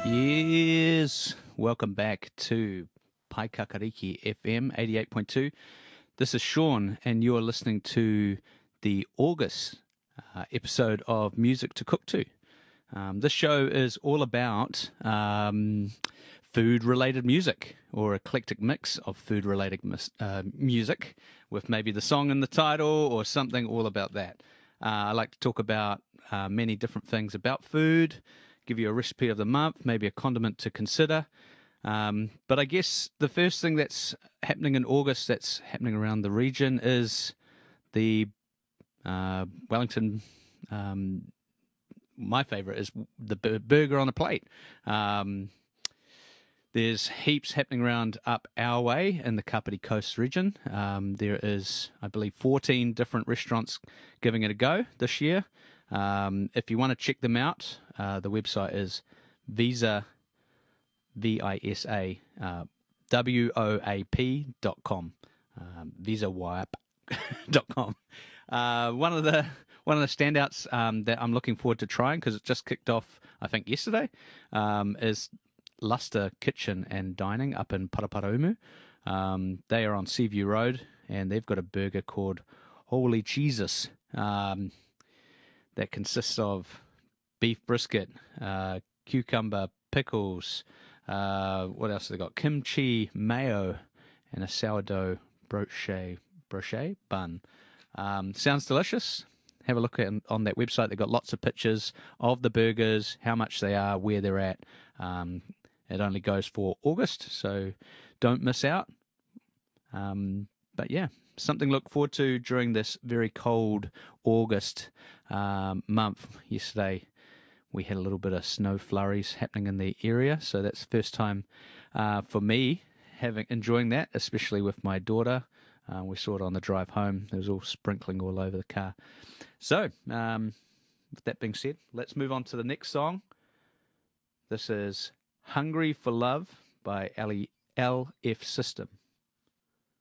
Yes, welcome back to Paikakariki FM 88.2. This is Sean, and you're listening to the August episode of Music to Cook To. This show is all about food-related music, or eclectic mix of food-related music, with maybe the song in the title or something all about that. I like to talk about many different things about food, give you a recipe of the month, maybe a condiment to consider. But I guess the first thing that's happening in August, that's happening around the region, is the Wellington. My favourite is the burger on a plate. There's heaps happening around up our way in the Kapiti Coast region. There is, I believe, 14 different restaurants giving it a go this year. If you want to check them out, the website is Visa, V-I-S-A, WOAP.com, VisaWAP.com. One of the standouts that I'm looking forward to trying, because it just kicked off, I think, yesterday, is Luster Kitchen and Dining up in Paraparaumu. They are on Seaview Road, and they've got a burger called Holy Jesus that consists of beef brisket, cucumber, pickles, what else have they got? Kimchi, mayo, and a sourdough brochet bun. Sounds delicious. Have a look on that website. They've got lots of pictures of the burgers, how much they are, where they're at. It only goes for August, so don't miss out. But yeah, something to look forward to during this very cold August month. Yesterday we had a little bit of snow flurries happening in the area, so that's the first time for me enjoying that, especially with my daughter. We saw it on the drive home. There was all sprinkling all over the car. So, with that being said, let's move on to the next song. This is Hungry for Love by LF System.